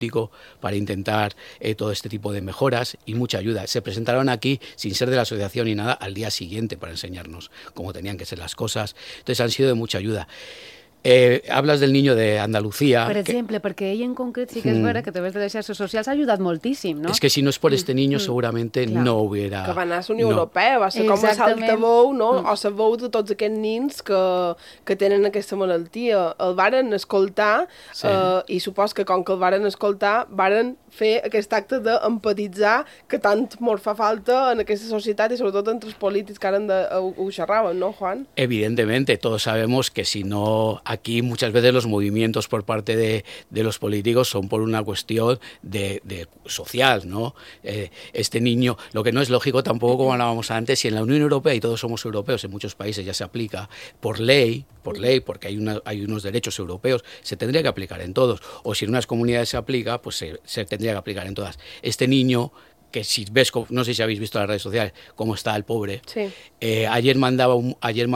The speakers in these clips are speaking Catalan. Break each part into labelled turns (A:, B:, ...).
A: para intentar todo este tipo de mejoras y mucha ayuda. Se presentaron aquí sin ser de la asociación ni nada al día siguiente para enseñarnos cómo tenían que ser las cosas. Entonces han sido de mucha ayuda. Hablas del niño de Andalucía.
B: Per exemple, perquè ell en concret sí que és vera que a través de les xarxes socials ha ajudat moltíssim, no?
A: Es que si no es por este niño seguramente no hubiera...
C: Que va anar a la Unió Europea, va ser com a saltaveu, no? O la veu de tots aquests nins que tenen aquesta malaltia. El varen escoltar i supos que com que el varen escoltar varen fer aquest acte d'empatitzar que tant mos fa falta en aquesta societat i sobretot entre els polítics que ara ho xerraven, ¿no, Juan?
A: Evidentemente, todos sabemos que si no, aquí muchas veces los movimientos por parte de los políticos son por una cuestión de social, ¿no? Este niño, lo que no es lógico tampoco, como hablábamos antes, si en la Unión Europea, y todos somos europeos, en muchos países ya se aplica, por ley, porque hay unos derechos europeos, se tendría que aplicar en todos. O si en unas comunidades se aplica, pues se tendría que aplicar en todas. Este niño, que si ves, no sé si habéis visto en las redes sociales cómo está el pobre,
C: sí.
A: Ayer mandaba un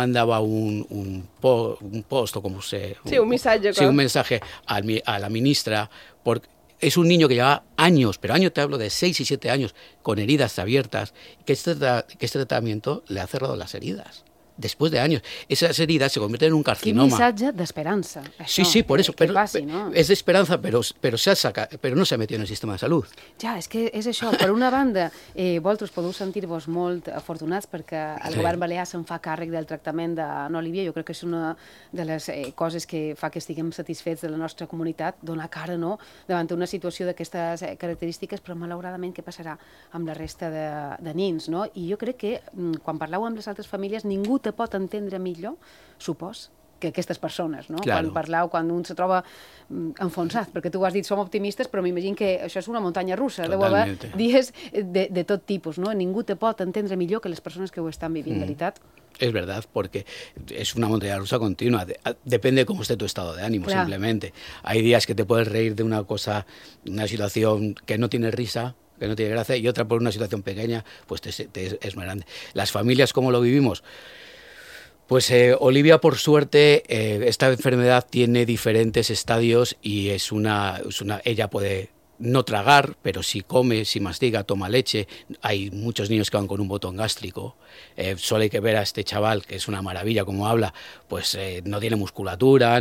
A: post, o como se...
C: Sí, un mensaje.
A: Sí, un mensaje a la ministra, porque es un niño que lleva años, pero años te hablo de 6 y 7 años, con heridas abiertas, que este tratamiento le ha cerrado las heridas. Después de años, esas heridas se convierten en un carcinoma.
B: Quin missatge d'esperança.
A: Sí, por eso. Pero
B: passi, no?
A: Es de esperanza, pero no se ha metido en el sistema de salud.
B: Ja, és que és això. Per una banda, vosaltres podeu sentir-vos molt afortunats perquè el govern balear se'n fa càrrec del tractament d'Olivia. Jo crec que és una de les coses que fa que estiguem satisfets de la nostra comunitat, donar cara, no?, davant d'una situació d'aquestes característiques, però malauradament què passarà amb la resta de nins, no? I jo crec que quan parleu amb les altres famílies ningú te pot entendre millor, supos, que aquestes persones, no?
A: Claro.
B: Quan un se troba enfonsat, perquè tu has dit som optimistes, però m'imagino que això és una muntanya russa.
A: Totalmente.
B: Deu haver dies de tot tipus, no? Ningú te pot entendre millor que les persones que ho estan vivint, veritat?
A: Es verdad, porque es una montaña rusa continua. Depende de cómo esté tu estado de ánimo, claro. Simplemente. Hay días que te puedes reír de una cosa, una situación que no tiene risa, que no tiene gracia, y otra por una situación pequeña, pues es más grande. Las familias, ¿cómo lo vivimos? Pues Olivia, por suerte, esta enfermedad tiene diferentes estadios y ella puede no tragar, pero si come, si mastiga, toma leche. Hay muchos niños que van con un botón gástrico. Solo hay que ver a este chaval, que es una maravilla como habla, pues no tiene musculatura,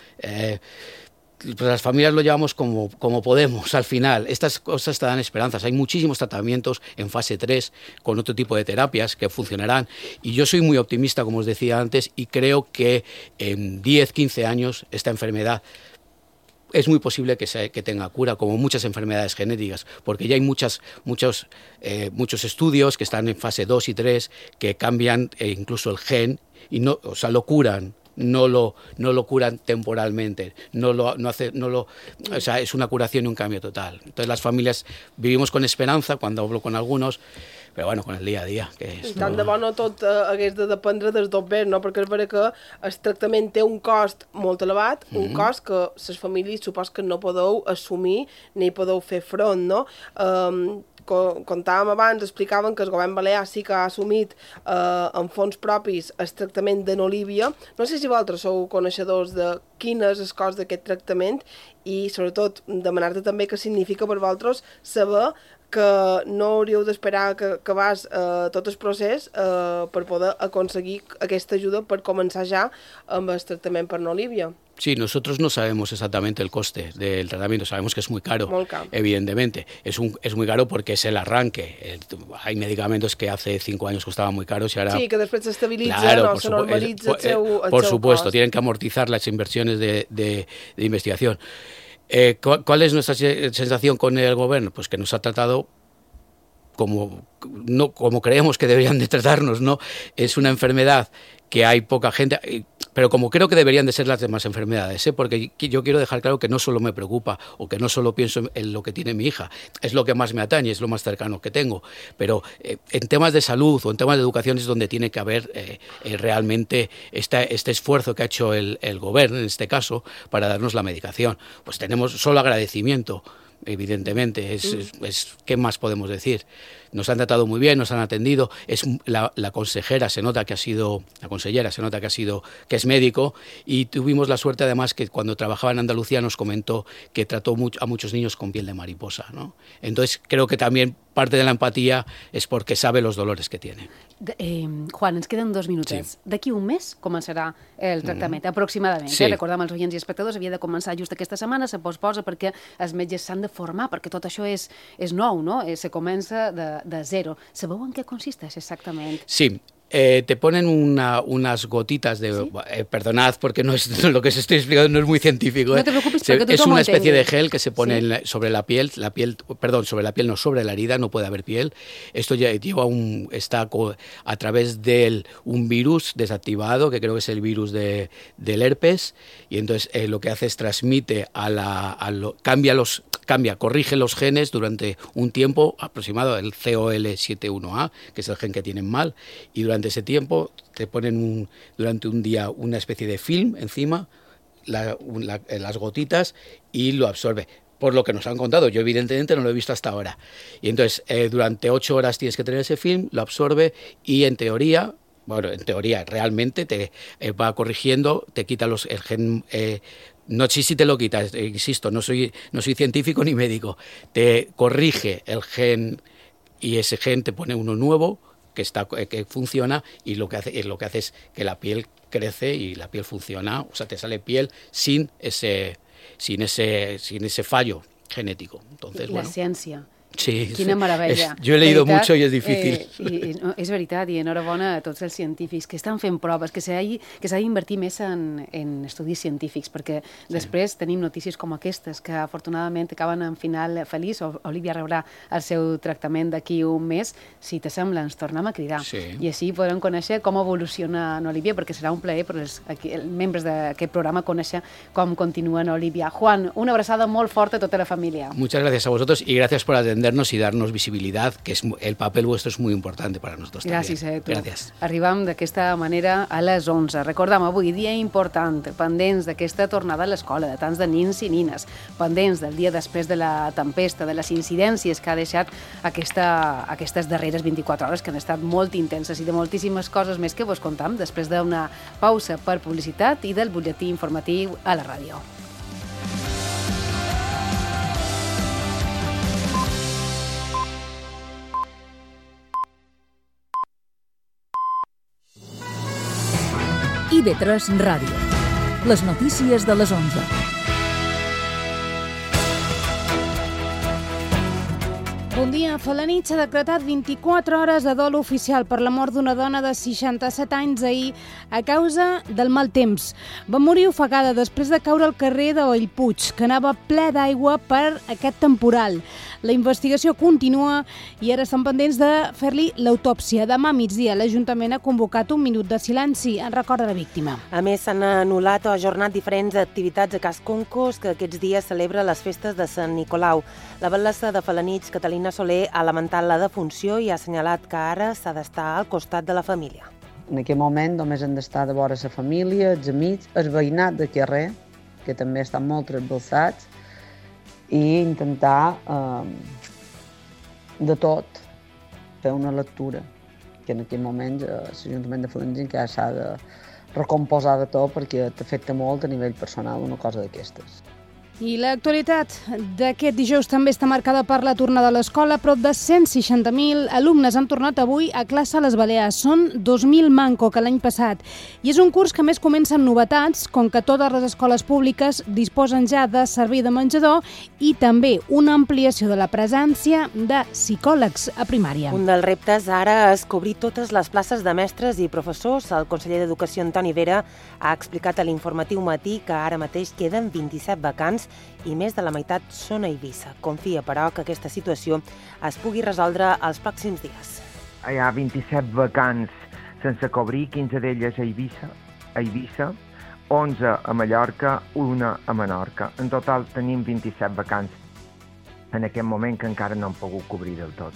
A: pues las familias lo llevamos como podemos al final. Estas cosas te dan esperanzas. Hay muchísimos tratamientos en fase 3 con otro tipo de terapias que funcionarán. Y yo soy muy optimista, como os decía antes, y creo que en 10, 15 años esta enfermedad es muy posible que tenga cura, como muchas enfermedades genéticas, porque ya hay muchos estudios que están en fase 2 y 3 que cambian incluso el gen y lo curan. No lo curan temporalmente, o sea, es una curación y un cambio total. Entonces las familias vivimos con esperanza cuando hablo con algunos, però bueno, con el dia a dia.
C: I tant de bo no tot hagués de dependre dels dobbers, no? Perquè és vera que el tractament té un cost molt elevat, un cost que les famílies supos que no podeu assumir ni podeu fer front, no? Contàvem abans, explicaven que el govern balear sí que ha assumit en fons propis el tractament de n'Olivia. No sé si vosaltres sou coneixedors de quin és el cost d'aquest tractament i, sobretot, demanar-te també què significa per vosaltres saber que no hauríeu d'esperar que acabés tot el procés per poder aconseguir aquesta ajuda per començar ja amb el tractament per n'Olivia.
A: Sí, nosotros no sabemos exactamente el coste del tratamiento, sabemos que es muy caro, evidentemente. Es muy caro porque es el arranque. Hay medicamentos que hace 5 años costaban muy caros y ahora...
C: Sí, que después se estabiliza,
A: claro,
C: no se normalitza el seu
A: Por supuesto,
C: cost.
A: Tienen que amortizar las inversiones de investigación. ¿Cuál es nuestra sensación con el gobierno? Pues que nos ha tratado como creemos que deberían de tratarnos, ¿no? Es una enfermedad que hay poca gente, pero como creo que deberían de ser las demás enfermedades, porque yo quiero dejar claro que no solo me preocupa o que no solo pienso en lo que tiene mi hija, es lo que más me atañe, es lo más cercano que tengo, pero en temas de salud o en temas de educación es donde tiene que haber realmente este esfuerzo que ha hecho el gobierno, en este caso, para darnos la medicación. Pues tenemos solo agradecimiento. evidentemente. ¿Qué más podemos decir? Nos han tratado muy bien, nos han atendido. La consejera se nota que es médico, y tuvimos la suerte además que cuando trabajaba en Andalucía nos comentó que trató a muchos niños con piel de mariposa, ¿no? Entonces creo que también parte de la empatía es porque sabe los dolores que tiene.
B: Juan, ens queden 2 minutets. Sí. D'aquí un mes començarà el tractament, aproximadament.
A: Sí.
B: Recordem als oients i espectadors, havia de començar just aquesta setmana, se posposa perquè els metges s'han de formar, perquè tot això és nou, no? Se comença de zero. Sabeu en què consisteix exactament?
A: Sí. Te ponen unas gotitas de... ¿Sí? Perdonad, porque no es lo que os estoy explicando no es muy científico.
B: No te preocupes, porque tú
A: es una especie de
B: entiendes.
A: gel que se pone sobre la piel, sobre la herida, no puede haber piel. Esto ya está a través de un virus desactivado, que creo que es el virus del herpes, y entonces lo que hace es transmite corrige los genes durante un tiempo aproximado, el COL71A, que es el gen que tienen mal, y durante ese tiempo te ponen durante un día una especie de film encima, las gotitas, y lo absorbe. Por lo que nos han contado, yo evidentemente no lo he visto hasta ahora. Y entonces durante 8 horas tienes que tener ese film, lo absorbe, y en teoría realmente te va corrigiendo, te quita el gen... No sé si te lo quitas, insisto, no soy científico ni médico. Te corrige el gen y ese gen te pone uno nuevo que funciona, y lo que hace es que la piel crece y la piel funciona, o sea, te sale piel sin ese fallo genético. Entonces,
B: la ciència.
A: Sí,
B: quina meravella.
A: Yo he leído mucho y es difícil.
B: És veritat, i enhorabona a tots els científics que estan fent proves, que s'ha d'invertir més en estudis científics, perquè després tenim notícies com aquestes, que afortunadament acaben en final feliç. Olivia rebrà el seu tractament d'aquí un mes. Si te sembla, ens tornem a cridar.
A: Sí.
B: I així podrem conèixer com evoluciona Olivia, perquè serà un plaer per els membres d'aquest programa conèixer com continua Olivia. Juan, una abraçada molt forta a tota la família.
A: Muchas gracias a vosotros y gracias por atendernos y darnos visibilidad, que el papel vuestro es muy importante para nosotros.
B: Gràcies
A: también.
B: A tu.
A: Gràcies.
B: Arribam d'aquesta manera a les 11. Recordem, avui dia important, pendents d'aquesta tornada a l'escola, de tants de nins i nines, pendents del dia després de la tempesta, de les incidències que ha deixat aquestes darreres 24 hores, que han estat molt intenses, i de moltíssimes coses més que vos contam després d'una pausa per publicitat i del butlletí informatiu a la ràdio.
D: IB3 Ràdio. Les notícies de les 11.
E: Bon dia. Felanitx ha decretat 24 hores de dol oficial per la mort d'una dona de 67 anys ahir a causa del mal temps. Va morir ofegada després de caure al carrer de Bellpuig, que anava ple d'aigua per aquest temporal. La investigació continua i ara estan pendents de fer-li l'autòpsia. Demà a migdia l'Ajuntament ha convocat un minut de silenci en record de la víctima.
F: A més, s'han anul·lat o ajornat diferents activitats a Cas Concos, que aquests dies celebra les festes de Sant Nicolau. La batlessa de Felanitx, Catalina Soler, ha lamentat la defunció i ha assenyalat que ara s'ha d'estar al costat de la família.
G: En aquest moment només hem d'estar de vora la família, els amics, el veïnat de carrer, que també estan molt trasbalsats, i intentar de tot fer una lectura, que en aquest moment l'Ajuntament de Felanitx encara s'ha de recomposar de tot perquè t'afecta molt a nivell personal una cosa d'aquestes.
E: I l'actualitat d'aquest dijous també està marcada per la tornada a l'escola. Prop de 160.000 alumnes han tornat avui a classe a les Balears. Són 2.000 manco que l'any passat. I és un curs que més comença amb novetats, com que totes les escoles públiques disposen ja de servei de menjador i també una ampliació de la presència de psicòlegs a primària.
F: Un dels reptes ara és cobrir totes les places de mestres i professors. El conseller d'Educació, Antoni Vera, ha explicat a l'informatiu Matí que ara mateix queden 27 vacants i més de la meitat són a Eivissa. Confia, però, que aquesta situació es pugui resoldre els pròxims dies.
H: Hi ha 27 vacants sense cobrir, 15 d'elles a Eivissa, 11 a Mallorca, una a Menorca. En total tenim 27 vacants en aquest moment que encara no hem pogut cobrir del tot.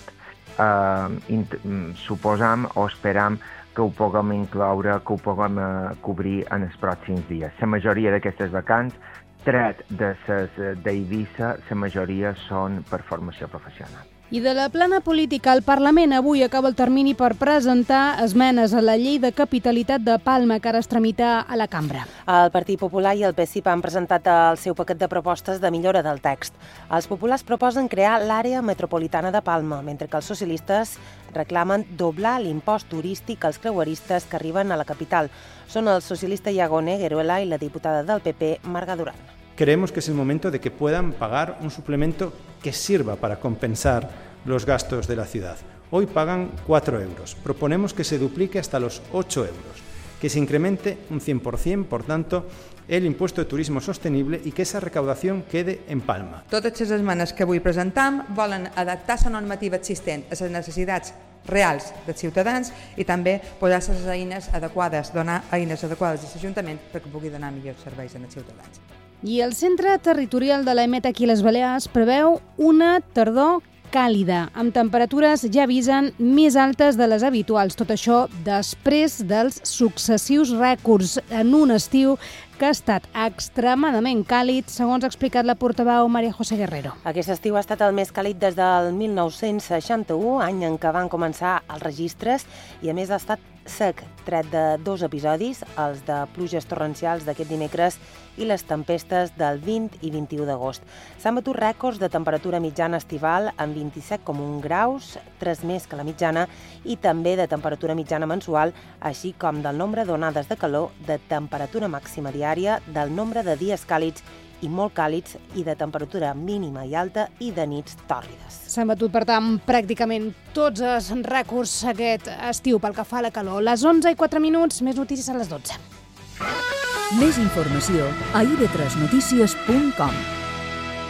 H: Suposam o esperam que ho puguem incloure, que ho puguem cobrir en els pròxims dies. La majoria d'aquestes vacants tret de les d'Eivissa, la majoria són per formació professional.
E: I de la plana política, el Parlament avui acaba el termini per presentar esmenes a la llei de capitalitat de Palma, que ara es tramita a la cambra.
F: El Partit Popular i el PSIP han presentat el seu paquet de propostes de millora del text. Els populars proposen crear l'àrea metropolitana de Palma, mentre que els socialistes reclamen doblar l'impost turístic als creueristes que arriben a la capital. Són el socialista Iago Negueruela i la diputada del PP, Marga Duran.
I: Creemos que es el momento de que puedan pagar un suplemento que sirva para compensar los gastos de la ciudad. Hoy pagan 4 euros. Proponemos que se duplique hasta los 8 euros, que se incremente un 100%, por tanto, el impuesto de turismo sostenible y que esa recaudación quede en Palma.
J: Totes les esmenes que avui presentam volen adaptar la normativa existent a les necessitats reals dels ciutadans i també posar les eines adequades, donar eines adequades als ajuntaments perquè pugui donar millors serveis als ciutadans.
E: I el Centre Territorial de l'EMET aquí a les Balears preveu una tardor càlida, amb temperatures ja avisen més altes de les habituals. Tot això després dels successius rècords en un estiu que ha estat extremadament càlid, segons ha explicat la portaveu Maria José Guerrero.
F: Aquest estiu ha estat el més càlid des del 1961, any en què van començar els registres, i a més ha estat sec, tret de 2 episodis, els de pluges torrencials d'aquest dimecres i les tempestes del 20 i 21 d'agost. S'han batut rècords de temperatura mitjana estival amb 27,1 graus, 3 més que la mitjana, i també de temperatura mitjana mensual, així com del nombre d'onades de calor, de temperatura màxima diària, del nombre de dies càlids i molt càlids, i de temperatura mínima i alta i de nits tòrrides.
E: S'han batut, per tant, pràcticament tots els rècords aquest estiu pel que fa a la calor. Les 11:04, més notícies a les 12.
D: Més informació a ib3notícies.com.